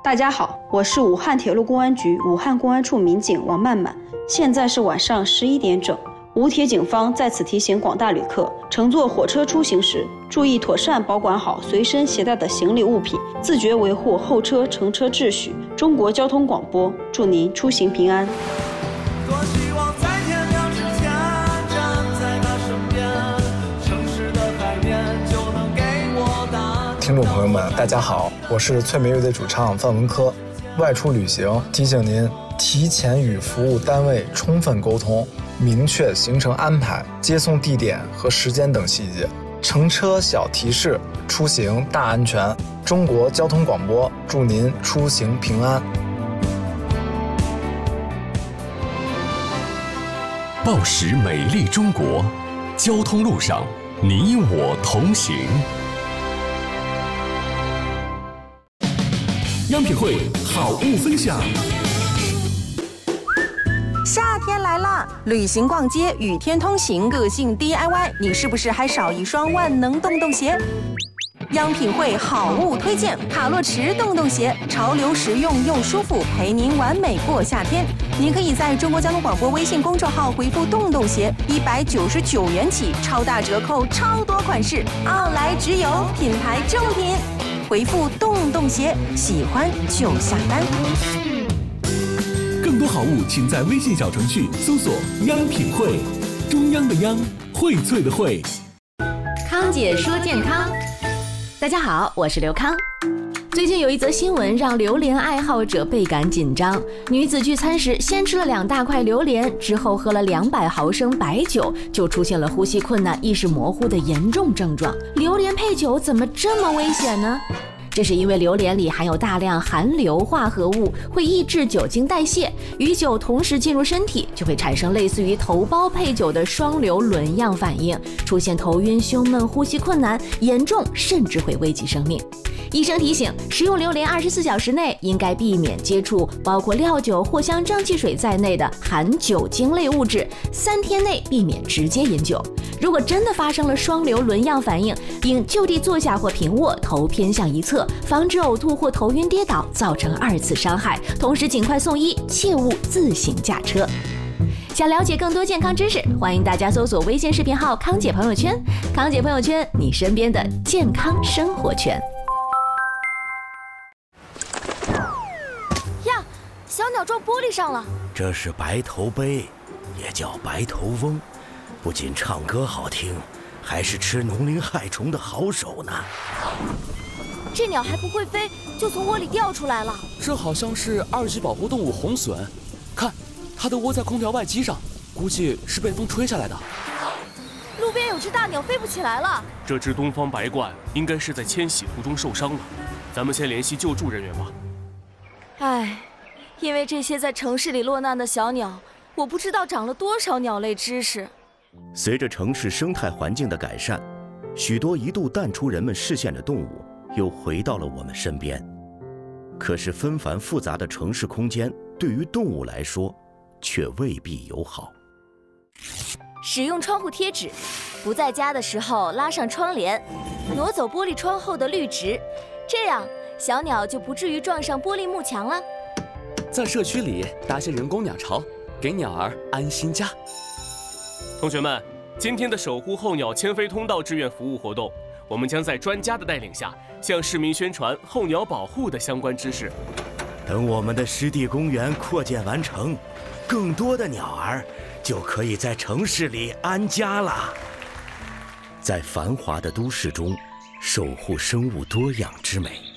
大家好，我是武汉铁路公安局武汉公安处民警王曼曼。现在是晚上11点整，武铁警方在此提醒广大旅客，乘坐火车出行时，注意妥善保管好随身携带的行李物品，自觉维护后车乘车秩序。中国交通广播，祝您出行平安。 多希望在天亮之前站在他身边，城市的海面就能给我答案。 听众朋友们，大家好，我是脆梅乐队主唱范文科。外出旅行，提醒您提前与服务单位充分沟通，明确行程安排、接送地点和时间等细节。乘车小提示，出行大安全。中国交通广播，祝您出行平安。 报时美丽中国，交通路上你我同行。央品汇好物分享。 夏天来了，旅行逛街与天同行，个性 DIY， 你是不是还少一双万能洞洞鞋？央品汇好物推荐卡洛驰洞洞鞋，潮流实用又舒服，陪您完美过夏天。您可以在中国交通广播微信公众号回复洞洞鞋，199元起，超大折扣，超多款式，奥莱直邮，品牌正品。回复洞洞鞋，喜欢就下单。 更多好物，请在微信小程序搜索“央品汇”，中央的央，荟萃的荟。 康姐说健康，大家好，我是刘康。最近有一则新闻让榴莲爱好者倍感紧张。女子聚餐时先吃了2大块榴莲，之后喝了200毫升白酒，就出现了呼吸困难、意识模糊的严重症状。榴莲配酒怎么这么危险呢？这是因为榴莲里含有大量含硫化合物，会抑制酒精代谢，与酒同时进入身体，就会产生类似于头孢配酒的双硫仑样反应，出现头晕、胸闷、呼吸困难，严重甚至会危及生命。医生提醒，食用榴莲24小时内应该避免接触包括料酒、藿香正气水在内的含酒精类物质，3天内避免直接饮酒。如果真的发生了双硫仑样反应，应就地坐下或平卧，头偏向一侧，防止呕吐或头晕跌倒，造成2次伤害。同时尽快送医，切勿自行驾车。想了解更多健康知识，欢迎大家搜索微信视频号康姐朋友圈，康姐朋友圈，你身边的健康生活圈。 呀，小鸟撞玻璃上了。 这是白头鹎，也叫白头翁，不仅唱歌好听，还是吃农林害虫的好手呢。 这鸟还不会飞，就从窝里掉出来了。 这好像是2级保护动物红隼，看，它都窝在空调外机上，估计是被风吹下来的。 路边有只大鸟飞不起来了。 这只东方白鹳应该是在迁徙途中受伤了，咱们先联系救助人员吧。 唉，因为这些在城市里落难的小鸟，我不知道长了多少鸟类知识。 随着城市生态环境的改善，许多一度淡出人们视线的动物又回到了我们身边。可是纷繁复杂的城市空间对于动物来说却未必友好。 使用窗户贴纸，不在家的时候拉上窗帘，挪走玻璃窗后的绿植，这样小鸟就不至于撞上玻璃幕墙了。 在社区里搭些人工鸟巢，给鸟儿安心家。 同学们，今天的守护候鸟迁飞通道志愿服务活动，我们将在专家的带领下，向市民宣传候鸟保护的相关知识。 等我们的湿地公园扩建完成，更多的鸟儿就可以在城市里安家了。在繁华的都市中，守护生物多样之美。